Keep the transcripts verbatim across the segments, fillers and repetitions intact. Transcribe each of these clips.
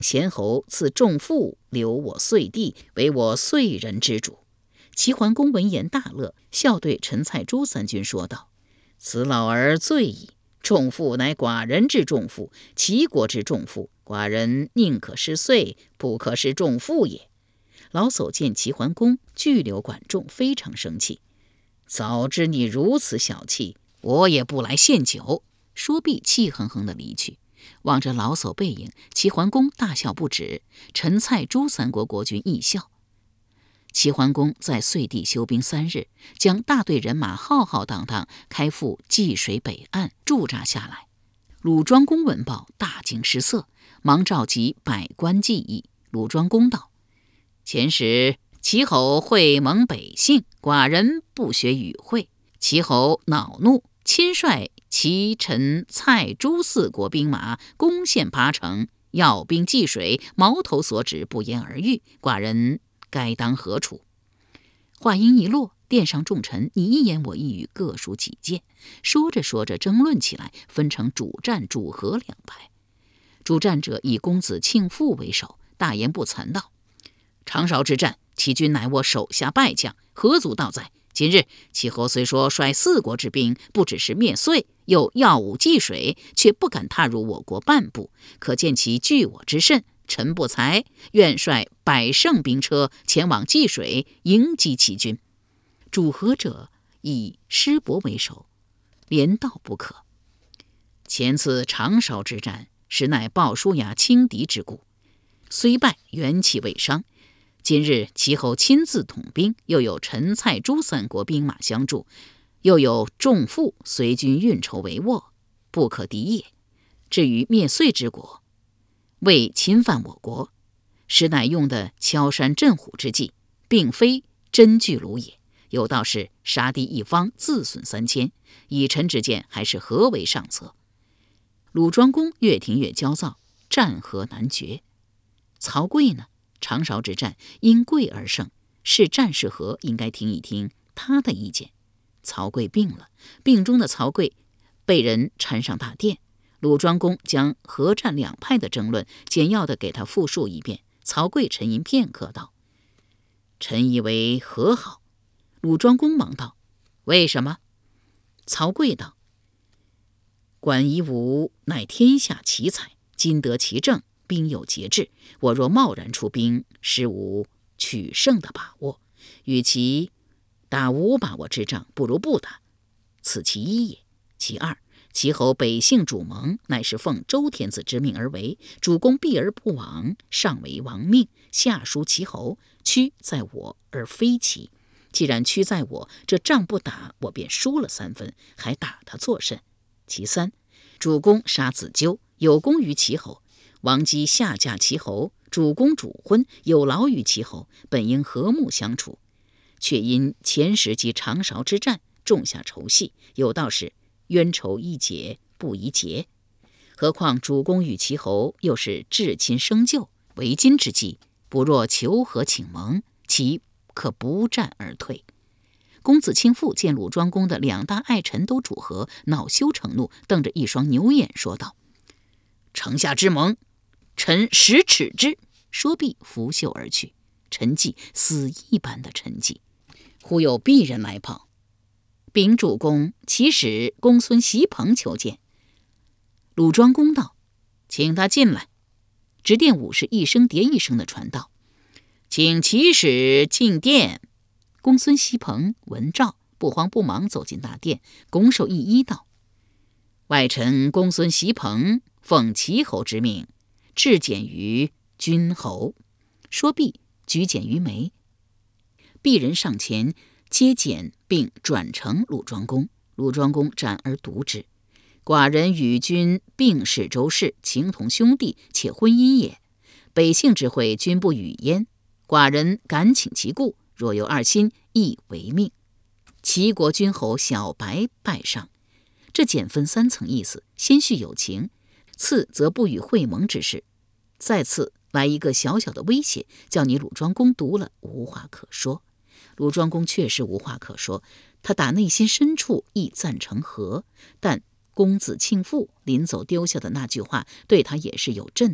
贤侯赐重赋，留我遂地，为我遂人之主。齐桓公闻言大乐，笑对陈、蔡、朱三军说道：此老儿醉矣，重赋乃寡人之重赋，齐国之重赋，寡人宁可失岁，不可失重赋也。老叟见齐桓公拒留管仲，非常生气。早知你如此小气，我也不来献酒。说毕，气哼哼地离去。望着老叟背影，齐桓公大笑不止，陈、蔡、朱三国国君亦笑。齐桓公在遂地休兵三日，将大队人马浩浩荡荡开赴济水北岸驻扎下来。鲁庄公闻报，大惊失色，忙召集百官计议。鲁庄公道：前时齐侯会蒙北姓，寡人不学与会，齐侯恼怒，亲率齐、陈、蔡、朱四国兵马攻陷八城，要兵济水，矛头所指，不言而喻，寡人该当何处？话音一落，殿上众臣你一言我一语，各抒己见。说着说着，争论起来，分成主战主和两派。主战者以公子庆父为首，大言不惭道：长勺之战，齐军乃我手下败将，何足道哉？今日齐侯虽说率四国之兵，不只是灭遂，又耀武济水，却不敢踏入我国半步，可见其惧我之甚。臣不才，愿率百乘兵车前往济水，迎击齐军。主和者以师伯为首，连道不可。前次长勺之战，实乃鲍叔牙轻敌之故，虽败，元气未伤。今日齐侯亲自统兵，又有陈、蔡、朱三国兵马相助，又有重赋随军运筹帷幄，不可敌也。至于灭遂之国，为侵犯我国，实乃用的敲山震虎之计，并非真巨虏也。有道是杀敌一方，自损三千，以臣之见，还是合为上策。鲁庄公越听越焦躁，战何难决。曹刿呢？长勺之战因贵而胜，是战是和，应该听一听他的意见。曹刿病了，病中的曹刿被人搀上大殿。鲁庄公将和战两派的争论简要地给他复述一遍。曹刿沉吟片刻道：臣以为和好。鲁庄公忙道：为什么？曹刿道：管夷吾乃天下奇才，今得其政，兵有节制，我若贸然出兵，实无取胜的把握。与其打无把握之仗，不如不打，此其一也。其二，齐侯北姓主盟，乃是奉周天子之命而为，主公避而不往，上为王命，下属齐侯，屈在我而非齐。既然屈在我，这仗不打，我便输了三分，还打他作甚？其三，主公杀子纠，有功于齐侯，王姬下嫁齐侯，主公主婚，有劳于齐侯，本应和睦相处，却因前时及长勺之战种下仇隙。有道是冤仇易解，不宜结。何况主公与齐侯又是至亲生旧，为今之计，不若求和请盟，其可不战而退。公子卿父见鲁庄公的两大爱臣都主和，恼羞成怒，瞪着一双牛眼说道：城下之盟，臣实耻之。说毕，拂袖而去。陈寂死一般的沉寂。忽有鄙人来报，禀主公，齐使公孙袭朋求见。鲁庄公道：请他进来。执殿武士一声叠一声的传道：请齐使进殿。公孙袭朋闻诏，不慌不忙走进大殿，拱手一揖道：外臣公孙袭朋奉齐侯之命，至简于君侯。说毕，举简于眉。鄙人上前接简，并转呈鲁庄公。鲁庄公展而读之：寡人与君并是周氏，情同兄弟，且婚姻也。北姓之会，君不与焉。寡人敢请其故，若有二心，亦为命。齐国君侯小白拜上。这简分三层意思：先叙友情，次则不与会盟之事，再次来一个小小的威胁，叫你鲁庄公读了无话可说。鲁庄公确实无话可说，他打内心深处亦赞成和，但公子庆父临走丢下的那句话对他也是有震动，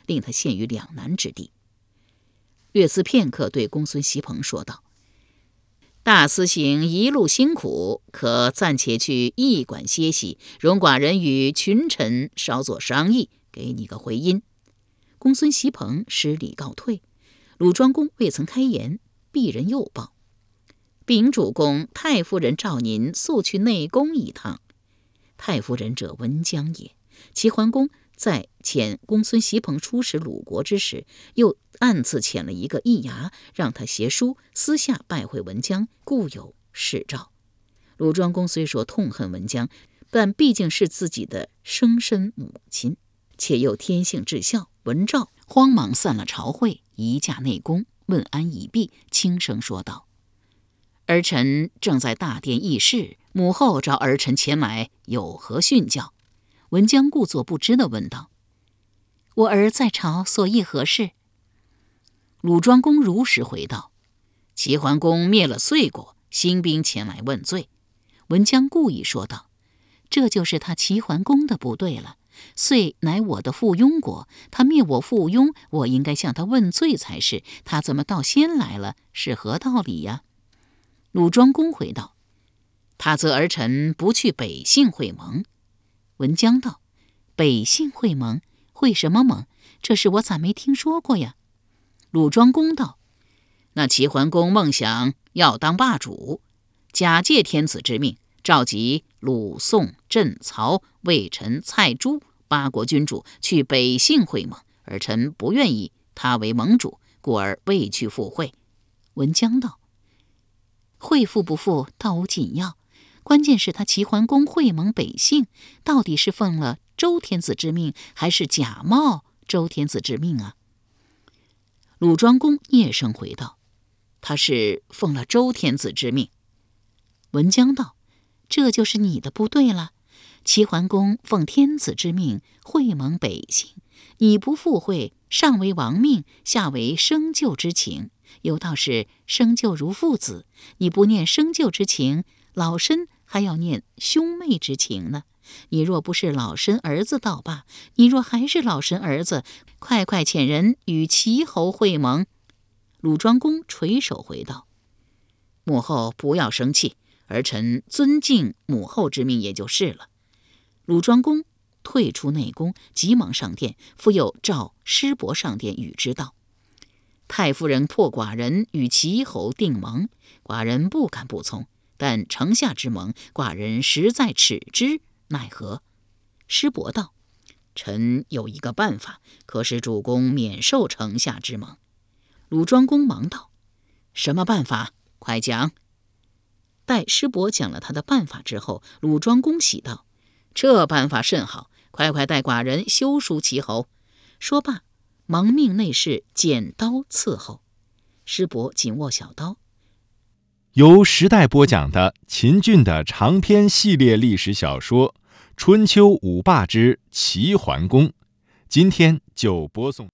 令他陷于两难之地。略思片刻，对公孙锡朋说道：“大司行一路辛苦，可暂且去驿馆歇息，容寡人与群臣稍作商议，给你个回音。”公孙锡朋施礼告退。鲁庄公未曾开言，鄙人又报：“禀主公，太夫人召您速去内宫一趟。”太夫人者文姜也。齐桓公在遣公孙锡朋出使鲁国之时，又暗自遣了一个驿牙，让他携书私下拜会文姜，故有使诏。鲁庄公虽说痛恨文姜，但毕竟是自己的生身母亲，且又天性至孝。文昭慌忙散了朝会，移驾内宫，问安已毕，轻声说道：“儿臣正在大殿议事，母后召儿臣前来，有何训教？”文姜故作不知地问道：“我儿在朝，所议何事？”鲁庄公如实回道：“齐桓公灭了遂国，兴兵前来问罪。”文姜故意说道：“这就是他齐桓公的不对了。遂乃我的附庸国，他灭我附庸，我应该向他问罪才是。他怎么倒先来了？是何道理呀？”鲁庄公回道：“他责儿臣不去北杏会盟。”文姜道：“北杏会盟？会什么盟？这事我咋没听说过呀？”鲁庄公道：“那齐桓公梦想要当霸主，假借天子之命，召集鲁、宋、郑、曹、魏、陈、蔡、朱八国君主去北杏会盟，儿臣不愿意他为盟主，故而未去赴会。”文姜道：“会赴不赴倒无紧要，关键是他齐桓公会盟北杏，到底是奉了周天子之命，还是假冒周天子之命啊？”鲁庄公嗫声回道：“他是奉了周天子之命。”文姜道：“这就是你的不对了。齐桓公奉天子之命会盟北杏，你不赴会，上为王命，下为生救之情，有道是生救如父子，你不念生救之情，老身还要念兄妹之情呢。你若不是老身儿子倒罢，你若还是老身儿子，快快遣人与齐侯会盟。”鲁庄公垂手回道：“母后不要生气，儿臣尊敬母后之命也就是了。”鲁庄公退出内宫，急忙上殿，复又召师伯上殿与之道：“太夫人迫寡人与齐侯定盟，寡人不敢不从，但城下之盟，寡人实在耻之，奈何？”师伯道：“臣有一个办法，可使主公免受城下之盟。”鲁庄公忙道：“什么办法？快讲。”待师伯讲了他的办法之后，鲁庄公喜道：“这办法甚好，快快带寡人修书齐侯。”说罢，忙命内侍剪刀伺候。师伯紧握小刀。 由时代播讲的秦俊的长篇系列历史小说《春秋五霸之齐桓公》，今天就播送。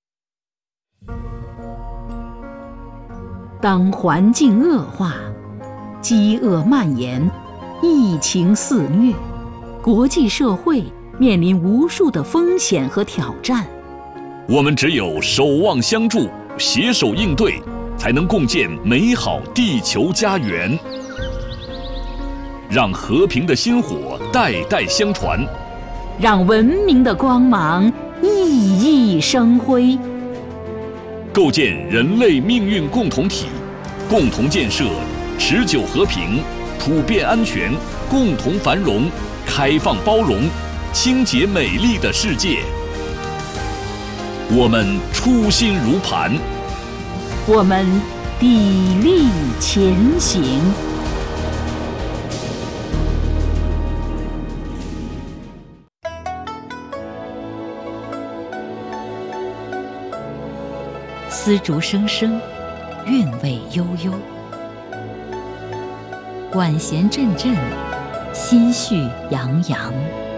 当环境恶化，饥饿蔓延，疫情肆虐，国际社会面临无数的风险和挑战。 我们只有守望相助，携手应对，才能共建美好地球家园，让和平的薪火代代相传， 让文明的光芒熠熠生辉， 构建人类命运共同体，共同建设持久和平、普遍安全、共同繁荣、开放包容、清洁美丽的世界。我们初心如磐， 我们砥砺前行。丝竹声声，韵味悠悠，管弦阵阵，心绪洋洋。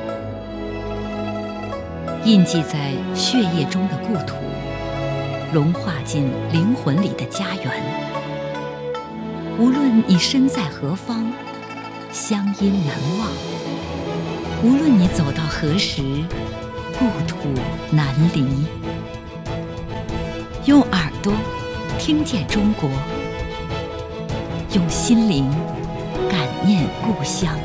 印记在血液中的故土，融化进灵魂里的家园。无论你身在何方，乡音难忘；无论你走到何时，故土难离。 用耳朵听见中国，用心灵感念故乡。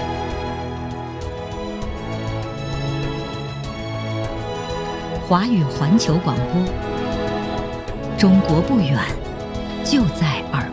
华语环球广播，中国不远，就在耳